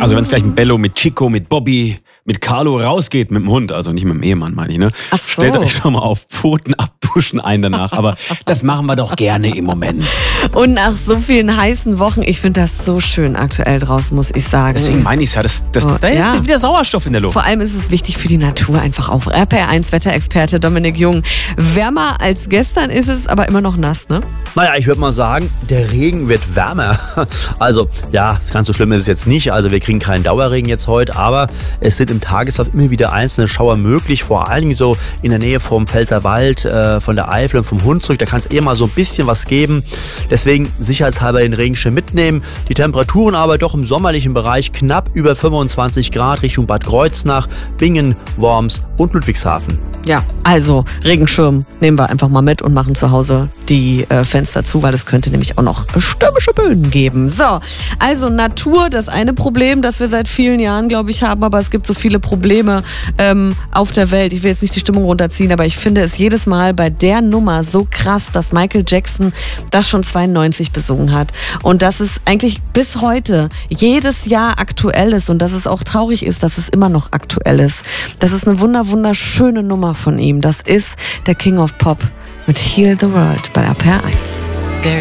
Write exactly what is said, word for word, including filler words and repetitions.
Also wenn es gleich mit Bello, mit Chico, mit Bobby, mit Carlo rausgeht mit dem Hund, also nicht mit dem Ehemann, meine ich, ne? Ach so. Stellt euch schon mal auf Pfoten abduschen ein danach, aber das machen wir doch gerne im Moment. Und nach so vielen heißen Wochen, ich finde das so schön aktuell draußen, muss ich sagen. Deswegen meine ich es ja, das, das, Oh, da ist ja. wieder Sauerstoff in der Luft. Vor allem ist es wichtig für die Natur einfach auch. R P R eins Wetterexperte Dominik Jung. Wärmer als gestern ist es, aber immer noch nass, ne? Naja, ich würde mal sagen, der Regen wird wärmer. Also, ja, ganz so schlimm ist es jetzt nicht. Also, wir kriegen keinen Dauerregen jetzt heute, aber es sind im Tageslauf immer wieder einzelne Schauer möglich. Vor allen Dingen so in der Nähe vom Pfälzerwald, äh, von der Eifel und vom Hunsrück. Da kann es eh mal so ein bisschen was geben. Deswegen sicherheitshalber den Regenschirm mitnehmen. Die Temperaturen aber doch im sommerlichen Bereich knapp über fünfundzwanzig Grad Richtung Bad Kreuznach, Bingen, Worms und Ludwigshafen. Ja, also Regenschirm nehmen wir einfach mal mit und machen zu Hause die äh, Fenster zu, weil es könnte nämlich auch noch stürmische Böen geben. So, also Natur, das eine Problem, das wir seit vielen Jahren, glaube ich, haben, aber es gibt so viele Probleme ähm, auf der Welt. Ich will jetzt nicht die Stimmung runterziehen, aber ich finde es jedes Mal bei der Nummer so krass, dass Michael Jackson das schon zweiundneunzig besungen hat und dass es eigentlich bis heute jedes Jahr aktuell ist und dass es auch traurig ist, dass es immer noch aktuell ist. Das ist eine wunder, wunderschöne Nummer von ihm. Das ist der King of Pop mit Heal the World bei R P R eins.